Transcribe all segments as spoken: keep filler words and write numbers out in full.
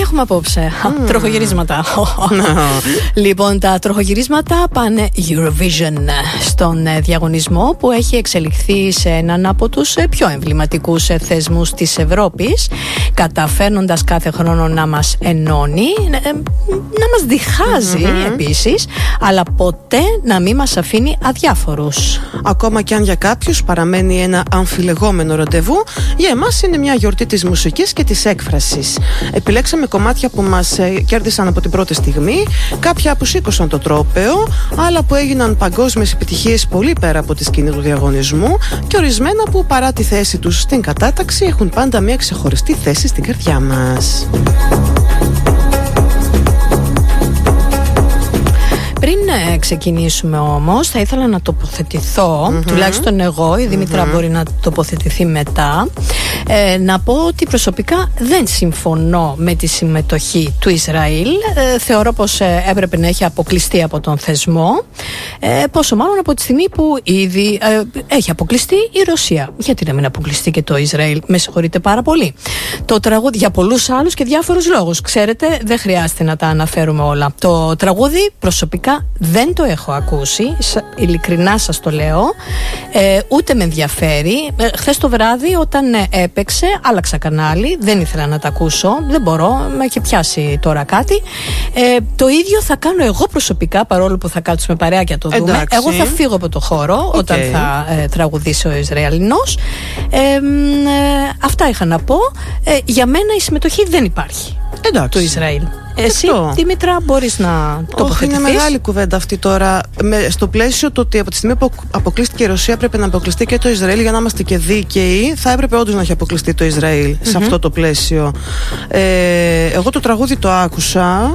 έχουμε απόψε? Mm. Τροχογυρίσματα. No. Λοιπόν, τα τροχογυρίσματα πάνε Eurovision, στον διαγωνισμό που έχει εξελιχθεί σε έναν από τους πιο εμβληματικούς θεσμούς της Ευρώπης, καταφέρνοντας κάθε χρόνο να μας ενώνει, να μας διχάζει mm-hmm. επίσης, αλλά ποτέ να μην μας αφήνει αδιάφορους. Ακόμα και αν για κάποιους παραμένει ένα αμφιλεγόμενο ραντεβού, για εμάς είναι μια γιορτή της μουσικής και της έκφρασης. Επιλέξαμε κομμάτια που μας ε, κέρδισαν από την πρώτη στιγμή, κάποια που σήκωσαν το τρόπαιο, άλλα που έγιναν παγκόσμιες επιτυχίες πολύ πέρα από τη σκηνή του διαγωνισμού και ορισμένα που παρά τη θέση τους στην κατάταξη έχουν πάντα μια ξεχωριστή θέση στην καρδιά μας. Πριν ε, ξεκινήσουμε όμως, θα ήθελα να τοποθετηθώ, mm-hmm. τουλάχιστον εγώ, η Δήμητρα mm-hmm. μπορεί να τοποθετηθεί μετά, ε, να πω ότι προσωπικά δεν συμφωνώ με τη συμμετοχή του Ισραήλ. Ε, θεωρώ πως ε, έπρεπε να έχει αποκλειστεί από τον θεσμό, ε, πόσο μάλλον από τη στιγμή που ήδη ε, έχει αποκλειστεί η Ρωσία. Γιατί να μην αποκλειστεί και το Ισραήλ? Με συγχωρείτε πάρα πολύ. Το τραγούδι, για πολλούς άλλους και διάφορους λόγους, ξέρετε, δεν χρειάζεται να τα αναφέρουμε όλα. Το τραγούδι προσωπικά δεν το έχω ακούσει, ειλικρινά σας το λέω, ε, ούτε με ενδιαφέρει. ε, Χθες το βράδυ όταν ε, έπαιξε, άλλαξα κανάλι, δεν ήθελα να τα ακούσω, δεν μπορώ, με έχει πιάσει τώρα κάτι. ε, Το ίδιο θα κάνω εγώ προσωπικά, παρόλο που θα κάτσουμε παρέα και το δούμε. Εντάξει. Εγώ θα φύγω από το χώρο okay. όταν θα ε, τραγουδήσει ο Ισραηλινός. ε, ε, Αυτά είχα να πω. ε, Για μένα η συμμετοχή δεν υπάρχει. Εντάξει. Του Ισραήλ. Εσύ, Δήμητρα, μπορείς να τοποθετηθείς? Είναι μεγάλη κουβέντα αυτή τώρα. Με, στο πλαίσιο το ότι από τη στιγμή που αποκλείστηκε η Ρωσία πρέπει να αποκλειστεί και το Ισραήλ, για να είμαστε και δίκαιοι, θα έπρεπε όντως να έχει αποκλειστεί το Ισραήλ mm-hmm. σε αυτό το πλαίσιο. Ε, εγώ το τραγούδι το άκουσα.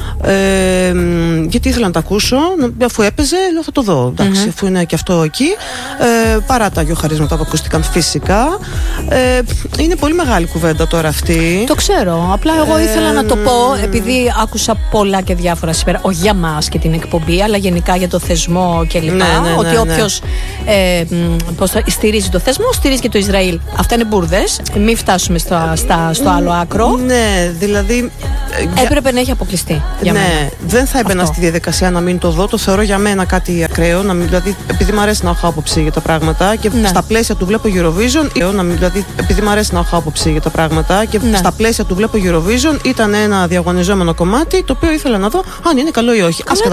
Ε, γιατί ήθελα να το ακούσω, αφού έπαιζε, λέω θα το δω. Εντάξει, mm-hmm. αφού είναι και αυτό εκεί. Ε, παρά τα γιοχαρίσματα που ακούστηκαν φυσικά. Ε, είναι πολύ μεγάλη κουβέντα τώρα αυτή. Το ξέρω. Απλά εγώ ήθελα ε, να το πω, επειδή άκουσα πολλά και διάφορα σήμερα, όχι για μας και την εκπομπή, αλλά γενικά για το θεσμό κλπ. Ναι, ναι, ναι, ότι ναι. όποιος ε, πώς το, στηρίζει το θεσμό, στηρίζει και το Ισραήλ. Αυτά είναι μπουρδες. Μην φτάσουμε στο, στα, στο άλλο άκρο. Ναι, δηλαδή. Έπρεπε να έχει αποκλειστεί. Για ναι, μένα. δεν θα έμπαινα στη διαδικασία να μην το δω. Το θεωρώ για μένα κάτι ακραίο. Να μην, δηλαδή, επειδή μου αρέσει να έχω άποψη για τα πράγματα και ναι. στα πλαίσια του βλέπω Eurovision. Να μην, δηλαδή, επειδή μου αρέσει να έχω άποψη για τα πράγματα και ναι. στα πλαίσια του βλέπω Eurovision, ήταν ένα διαγωνιζόμενο κομμάτι το οποίο ήθελα να δω αν είναι καλό ή όχι.